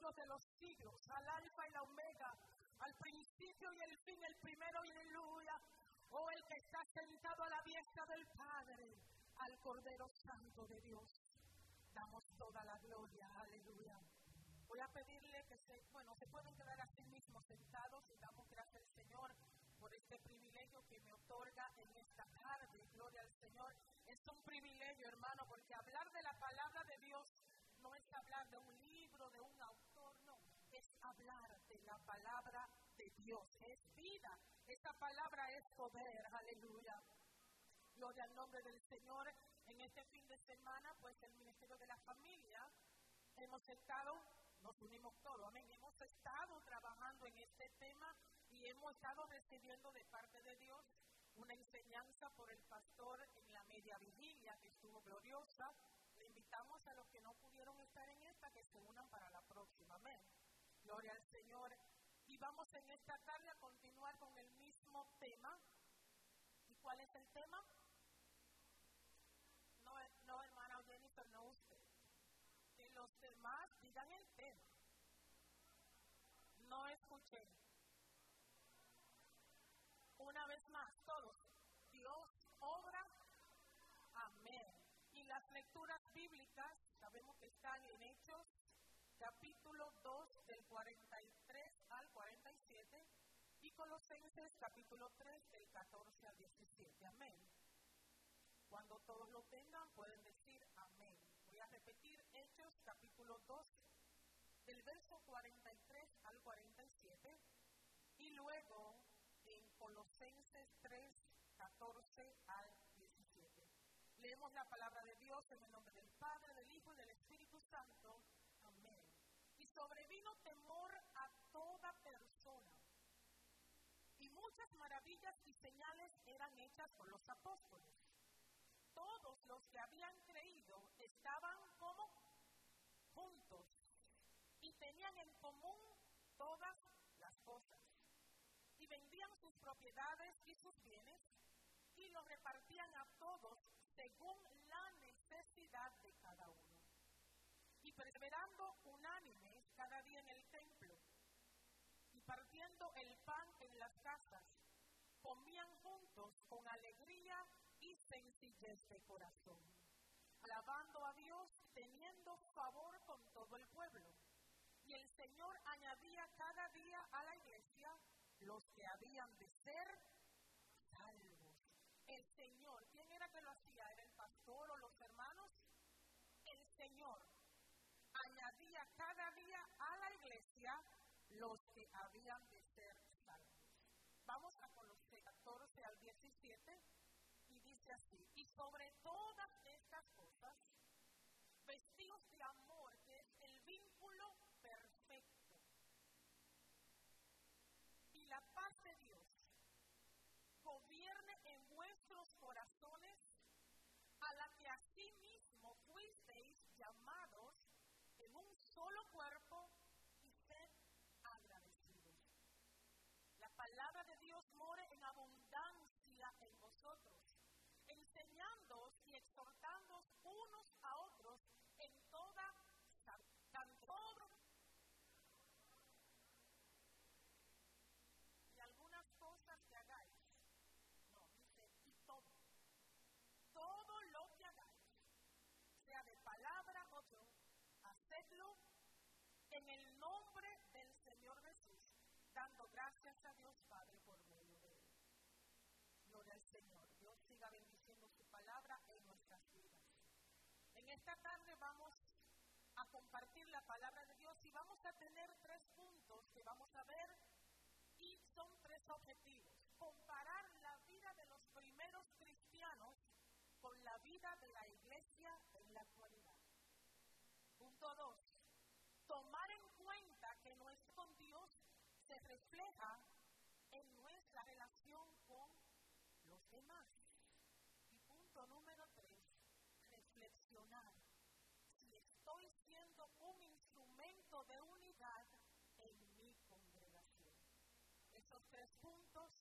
siglos de los siglos, al alfa y la omega, al principio y el fin, el primero y aleluya. Oh, el que está sentado a la diestra del Padre, al Cordero Santo de Dios, damos toda la gloria, aleluya. Voy a pedirle que se pueden quedar así mismos sentados y damos gracias al Señor por este privilegio que me otorga en esta tarde. Gloria al Señor. Es un privilegio, hermano, porque hablar de la palabra de Dios no es hablar de un libro, de un autor, no. Es hablar de la palabra de Dios. Es vida. Esa palabra es poder. Aleluya. Gloria al nombre del Señor. En este fin de semana, pues el Ministerio de la Familia nos unimos todos, amén. Hemos estado trabajando en este tema y hemos estado recibiendo de parte de Dios una enseñanza por el pastor en la media vigilia que estuvo gloriosa. Le invitamos a los que no pudieron estar en esta que se unan para la próxima, amén. Gloria al Señor. Y vamos en esta tarde a continuar con el mismo tema. ¿Y cuál es el tema? No, hermana Jennifer, no usted. Que los demás digan el tema. No escuché. Una vez más, todos. Dios obra. Amén. Y las lecturas bíblicas, sabemos que están en Hechos, capítulo 2, del 43 al 47, y Colosenses, capítulo 3, del 14 al 17. Amén. Cuando todos lo tengan, pueden decir amén. Voy a repetir Hechos, capítulo 2, del verso 43 al 47, y luego en Colosenses 3, 14 al 17. Leemos la palabra de Dios en el nombre del Padre, del Hijo y del Espíritu Santo. Amén. Y sobrevino temor a toda persona, y muchas maravillas y señales eran hechas por los apóstoles. Todos los que habían creído estaban como juntos y tenían en común todas las cosas. Y vendían sus propiedades y sus bienes y los repartían a todos según la necesidad de cada uno. Y perseverando unánimes cada día en el templo y partiendo el pan en las casas, comían juntos con alegría y sencillez de corazón, alabando a Dios, teniendo favor con todo el pueblo. Y el Señor añadía cada día a la iglesia los que habían de ser salvos. El Señor, ¿quién era que lo hacía? ¿Era el pastor o los hermanos? El Señor añadía cada día a la iglesia los que habían de ser salvos. Vamos a Colosenses 14 al 17. Y dice así: y sobre todas estas cosas, vestidos de amor, que es el vínculo perfecto, y la paz de Dios gobierne en vuestros corazones, a la que asimismo fuisteis llamados en un solo cuerpo, y sed agradecidos. La palabra de Dios more en abundancia en vosotros, enseñándoos y exhortándoos unos a otros en toda santidad. Y algunas cosas que hagáis, no, dice, y todo lo que hagáis, sea de palabra o de obra, hacedlo en el nombre del Señor Jesús, dando gracias a Dios Padre por medio de él. Gloria al Señor. Dios siga bendiciendo su palabra en nuestras vidas. En esta tarde vamos a compartir la palabra de Dios y vamos a tener 3 puntos que vamos a ver, y son 3 objetivos. Comparar la vida de los primeros cristianos con la vida de la iglesia en la actualidad. Punto 2. Tomar en cuenta que nuestro Dios se refleja en nuestra relación con los demás. Y punto número 3, reflexionar si estoy siendo un instrumento de unidad en mi congregación. Esos 3 puntos